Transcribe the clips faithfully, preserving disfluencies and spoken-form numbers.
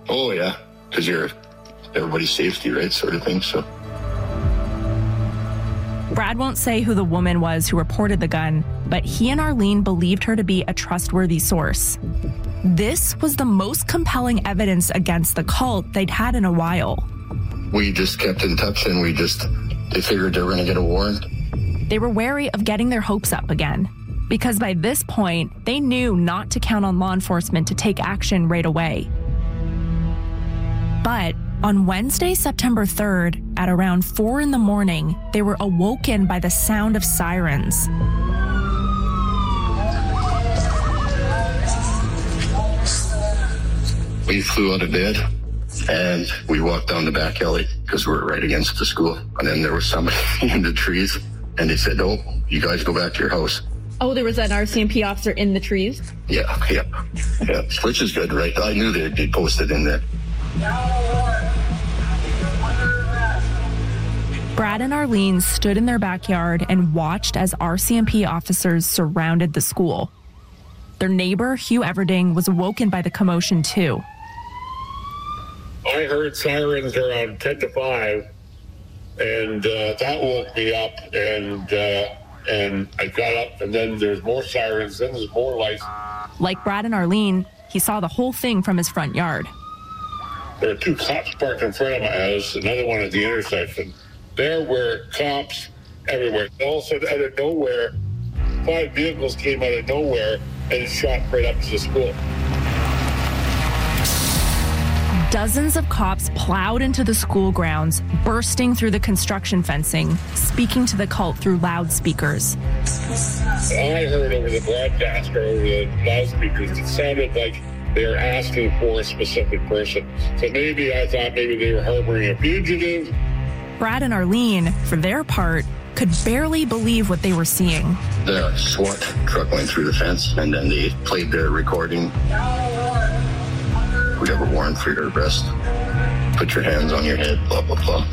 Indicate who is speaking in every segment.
Speaker 1: Oh, yeah, because you're everybody's safety, right, sort of thing, so.
Speaker 2: Brad won't say who the woman was who reported the gun, but he and Arlene believed her to be a trustworthy source. This was the most compelling evidence against the cult they'd had in a while.
Speaker 1: We just kept in touch, and we just, they figured they were going to get a warrant.
Speaker 2: They were wary of getting their hopes up again, because by this point, they knew not to count on law enforcement to take action right away. But on Wednesday, September third, at around four in the morning, they were awoken by the sound of sirens.
Speaker 1: We flew out of bed and we walked down the back alley because we were right against the school. And then there was somebody in the trees and they said, "Oh, you guys go back to your house."
Speaker 3: Oh, there was an R C M P officer in the trees?
Speaker 1: Yeah, yeah, yeah. Which is good, right? I knew they'd be posted in there.
Speaker 2: Brad and Arlene stood in their backyard and watched as R C M P officers surrounded the school. Their neighbor, Hugh Everding, was awoken by the commotion too.
Speaker 4: I heard sirens around ten to five, and uh, that woke me up, and uh, and I got up, and then there's more sirens, then there's more lights.
Speaker 2: Like Brad and Arlene, he saw the whole thing from his front yard.
Speaker 4: There were two cops parked in front of my house, another one at the intersection. There were cops everywhere. All of a sudden, out of nowhere, five vehicles came out of nowhere and shot right up to the school.
Speaker 2: Dozens of cops plowed into the school grounds, bursting through the construction fencing, speaking to the cult through loudspeakers.
Speaker 4: I heard over the broadcaster, over the loudspeakers, it sounded like they were asking for a specific person. So maybe I thought maybe they were harboring a fugitive.
Speaker 2: Brad and Arlene, for their part, could barely believe what they were seeing.
Speaker 1: The SWAT truck went through the fence, and then they played their recording. "We have a warrant for your arrest. Put your hands on your head, blah, blah, blah."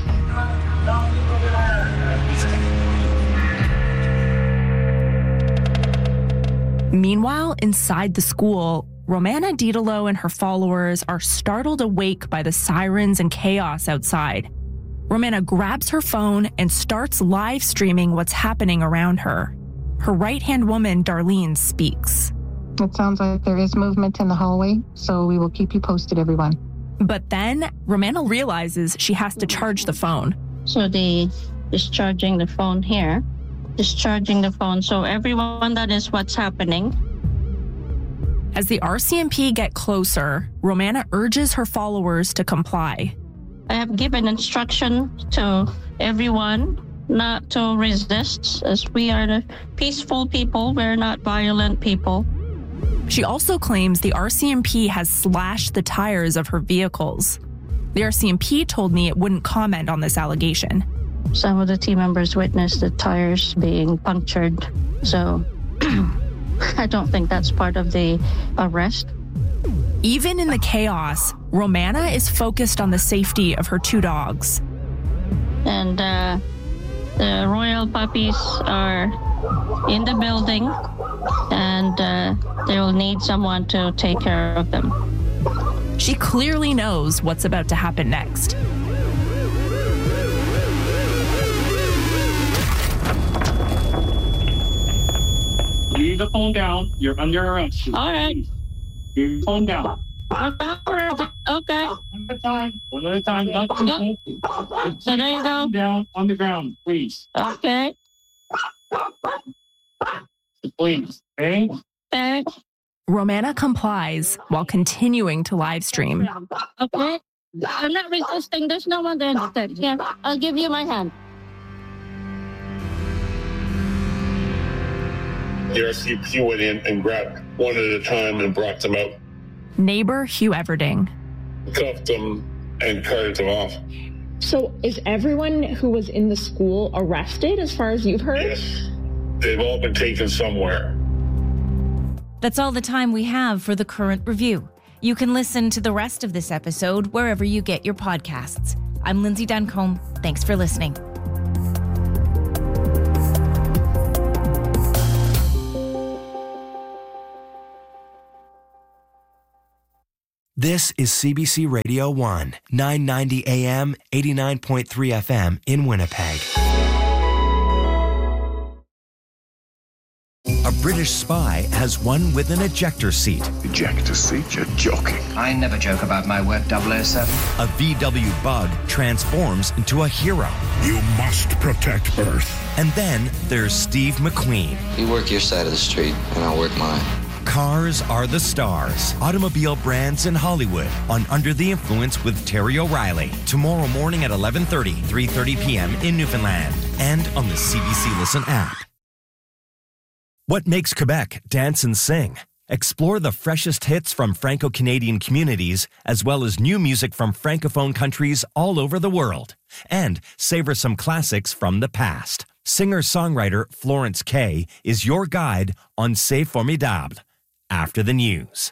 Speaker 2: Meanwhile, inside the school, Romana Didolo and her followers are startled awake by the sirens and chaos outside. Romana grabs her phone and starts live streaming what's happening around her. Her right-hand woman, Darlene, speaks.
Speaker 5: "It sounds like there is movement in the hallway, so we will keep you posted, everyone."
Speaker 2: But then Romana realizes she has to charge the phone.
Speaker 6: So they discharging the phone here, discharging the phone. So everyone, that is what's happening.
Speaker 2: As the R C M P get closer, Romana urges her followers to comply.
Speaker 6: I have given instruction to everyone not to resist, as we are the peaceful people. We're not violent people.
Speaker 2: She also claims the R C M P has slashed the tires of her vehicles. The R C M P told me it wouldn't comment on this allegation.
Speaker 6: Some of the team members witnessed the tires being punctured, so I don't think that's part of the arrest.
Speaker 2: Even in the chaos, Romana is focused on the safety of her two dogs.
Speaker 6: And uh, the royal puppies are in the building, and uh, they will need someone to take care of them.
Speaker 2: She clearly knows what's about to happen next.
Speaker 7: Leave the phone down. You're under arrest.
Speaker 6: All right.
Speaker 7: Leave the phone down.
Speaker 6: Okay.
Speaker 7: One at a time. One at a time. Not people.
Speaker 6: So there you go.
Speaker 7: Down on the ground, please.
Speaker 6: Okay.
Speaker 7: Please. Okay?
Speaker 6: Okay.
Speaker 2: Romana complies while continuing to live stream.
Speaker 6: Okay. I'm not resisting. There's no one there. Here, I'll give you my hand.
Speaker 4: The R C M P went in and grabbed one at a time and brought them out.
Speaker 2: Neighbor Hugh Everding.
Speaker 4: Cuffed them and carted them off.
Speaker 3: So is everyone who was in the school arrested as far as you've heard?
Speaker 4: Yes. They've all been taken somewhere.
Speaker 8: That's all the time we have for the current review. You can listen to the rest of this episode wherever you get your podcasts. I'm Lindsay Duncombe. Thanks for listening.
Speaker 9: This is C B C Radio one, nine ninety A M, eighty-nine point three F M in Winnipeg. A British spy has one with an ejector seat.
Speaker 10: Ejector seat? You're joking.
Speaker 11: I never joke about my work, double oh seven.
Speaker 9: A V W bug transforms into a hero.
Speaker 10: You must protect Earth.
Speaker 9: And then there's Steve McQueen.
Speaker 12: You work your side of the street, and I'll work mine.
Speaker 9: Cars are the stars. Automobile brands in Hollywood on Under the Influence with Terry O'Reilly. Tomorrow morning at eleven thirty, three thirty p.m. in Newfoundland. And on the C B C Listen app. What makes Quebec dance and sing? Explore the freshest hits from Franco-Canadian communities, as well as new music from Francophone countries all over the world. And savor some classics from the past. Singer-songwriter Florence Kay is your guide on C'est Formidable. After the news.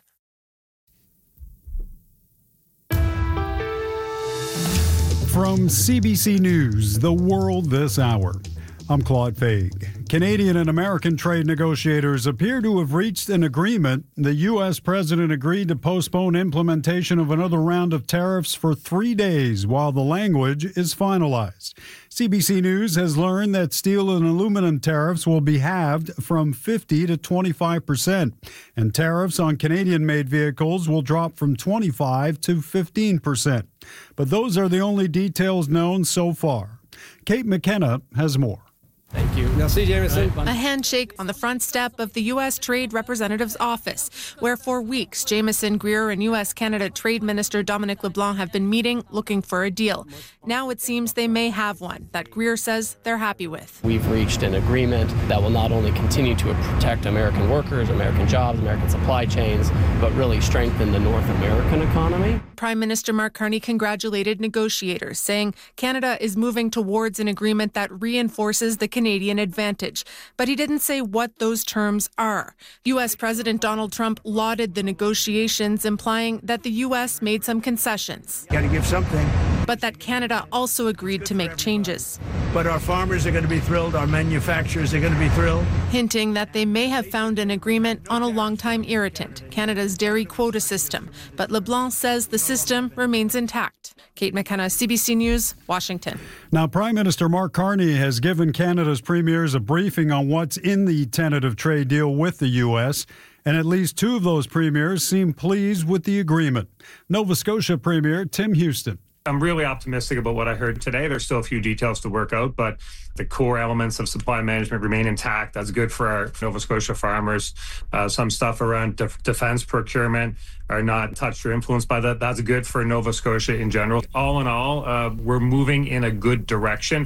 Speaker 13: From C B C News, The World This Hour, I'm Claude Faig. Canadian and American trade negotiators appear to have reached an agreement. The U S president agreed to postpone implementation of another round of tariffs for three days while the language is finalized. C B C News has learned that steel and aluminum tariffs will be halved from fifty to twenty-five percent, and tariffs on Canadian-made vehicles will drop from twenty-five to fifteen percent. But those are the only details known so far. Kate McKenna has more.
Speaker 14: Thank you. Merci, Jameson.
Speaker 15: A handshake on the front step of the U S Trade Representative's office, where for weeks Jameson Greer and U S-Canada Trade Minister Dominic LeBlanc have been meeting, looking for a deal. Now it seems they may have one that Greer says they're happy with.
Speaker 14: We've reached an agreement that will not only continue to protect American workers, American jobs, American supply chains, but really strengthen the North American economy.
Speaker 15: Prime Minister Mark Carney congratulated negotiators, saying Canada is moving towards an agreement that reinforces the Canadian advantage. But he didn't say what those terms are. U S President Donald Trump lauded the negotiations, implying that the U S made some concessions.
Speaker 16: Got to give something.
Speaker 15: But that Canada also agreed to make changes.
Speaker 16: But our farmers are going to be thrilled. Our manufacturers are going to be thrilled.
Speaker 15: Hinting that they may have found an agreement on a longtime irritant, Canada's dairy quota system. But LeBlanc says the system remains intact. Kate McKenna, C B C News, Washington.
Speaker 13: Now, Prime Minister Mark Carney has given Canada's premiers a briefing on what's in the tentative trade deal with the U S, and at least two of those premiers seem pleased with the agreement. Nova Scotia Premier Tim Houston.
Speaker 17: I'm really optimistic about what I heard today. There's still a few details to work out, but the core elements of supply management remain intact. That's good for our Nova Scotia farmers. Uh, some stuff around def- defense procurement are not touched or influenced by that. That's good for Nova Scotia in general. All in all, uh, we're moving in a good direction.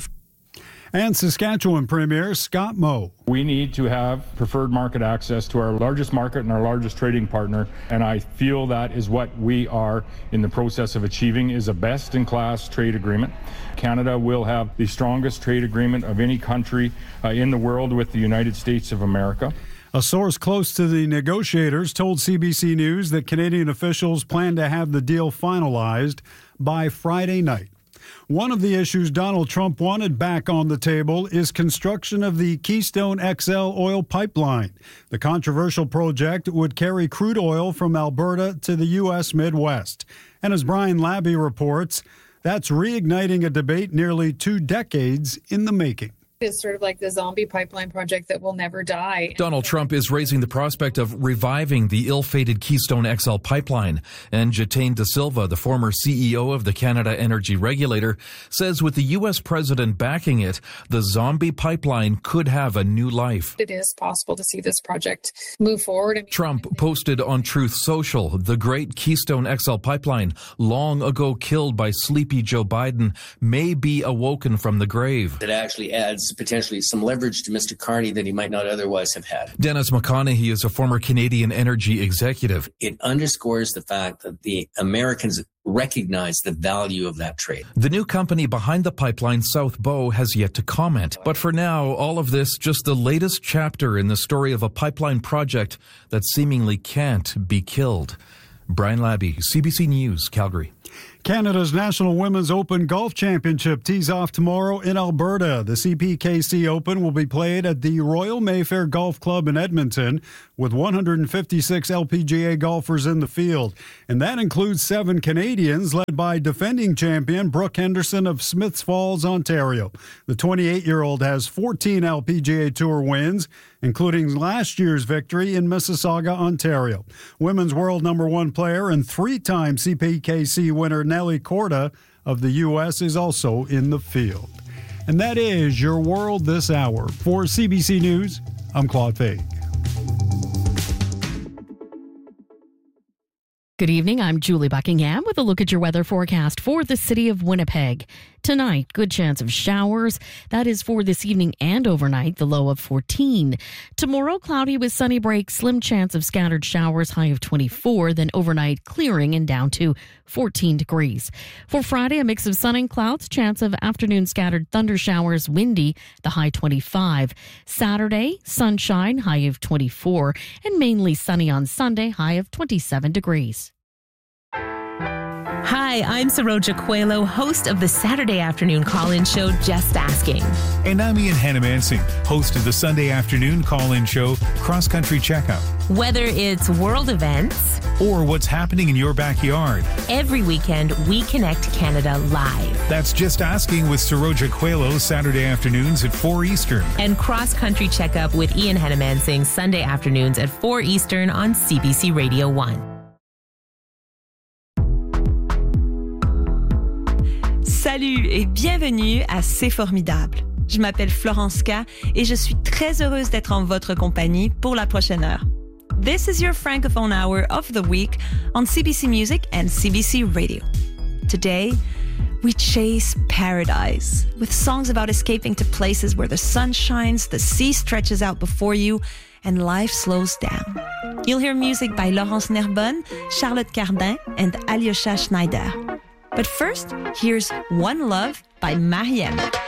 Speaker 13: And Saskatchewan Premier Scott Moe.
Speaker 18: We need to have preferred market access to our largest market and our largest trading partner, and I feel that is what we are in the process of achieving, is a best-in-class trade agreement. Canada will have the strongest trade agreement of any country uh, in the world with the United States of America.
Speaker 13: A source close to the negotiators told C B C News that Canadian officials plan to have the deal finalized by Friday night. One of the issues Donald Trump wanted back on the table is construction of the Keystone X L oil pipeline. The controversial project would carry crude oil from Alberta to the U S Midwest. And as Brian Labby reports, that's reigniting a debate nearly two decades in the making.
Speaker 19: It's sort of like the zombie pipeline project that will never die.
Speaker 20: Donald Trump is raising the prospect of reviving the ill-fated Keystone X L pipeline. And Jatane De Silva, the former C E O of the Canada Energy Regulator, says with the U S president backing it, the zombie pipeline could have a new life.
Speaker 19: It is possible to see this project move forward. I mean,
Speaker 20: Trump posted on Truth Social, the great Keystone X L pipeline, long ago killed by sleepy Joe Biden, may be awoken from the grave.
Speaker 21: It actually adds potentially some leverage to Mister Carney that he might not otherwise have had.
Speaker 20: Dennis McConaughey is a former Canadian energy executive.
Speaker 21: It underscores the fact that the Americans recognize the value of that trade.
Speaker 20: The new company behind the pipeline, South Bow, has yet to comment. But for now, all of this just the latest chapter in the story of a pipeline project that seemingly can't be killed. Brian Labby, C B C News, Calgary.
Speaker 13: Canada's National Women's Open Golf Championship tees off tomorrow in Alberta. The C P K C Open will be played at the Royal Mayfair Golf Club in Edmonton with one hundred fifty-six L P G A golfers in the field. And that includes seven Canadians led by defending champion Brooke Henderson of Smiths Falls, Ontario. The twenty-eight-year-old has fourteen L P G A Tour wins, including last year's victory in Mississauga, Ontario. Women's world number one player and three-time C P K C winner Nelly Korda of the U S is also in the field. And that is your World This Hour. For C B C News, I'm Claude Fay.
Speaker 1: Good evening, I'm Julie Buckingham with a look at your weather forecast for the city of Winnipeg. Tonight, good chance of showers. That is for this evening and overnight, the low of fourteen. Tomorrow, cloudy with sunny breaks, slim chance of scattered showers, high of twenty-four, then overnight clearing and down to fourteen degrees. For Friday, a mix of sun and clouds, chance of afternoon scattered thunder showers, windy, the high twenty-five. Saturday, sunshine, high of twenty-four, and mainly sunny on Sunday, high of twenty-seven degrees.
Speaker 22: Hi, I'm Saroja Coelho, host of the Saturday afternoon call-in show, Just Asking.
Speaker 23: And I'm Ian Hannamansing, host of the Sunday afternoon call-in show, Cross Country Checkup.
Speaker 22: Whether it's world events
Speaker 23: or what's happening in your backyard,
Speaker 22: every weekend we connect Canada live.
Speaker 23: That's Just Asking with Saroja Coelho, Saturday afternoons at four Eastern.
Speaker 22: And Cross Country Checkup with Ian Hannamansing, Sunday afternoons at four Eastern on C B C Radio one.
Speaker 24: Salut et bienvenue à C'est Formidable. Je m'appelle Florence K et je suis très heureuse d'être en votre compagnie pour la prochaine heure. This is your Francophone Hour of the week on C B C Music and C B C Radio. Today, we chase paradise with songs about escaping to places where the sun shines, the sea stretches out before you, and life slows down. You'll hear music by Laurence Nerbonne, Charlotte Cardin, and Alyosha Schneider. But first, here's One Love by Mariam.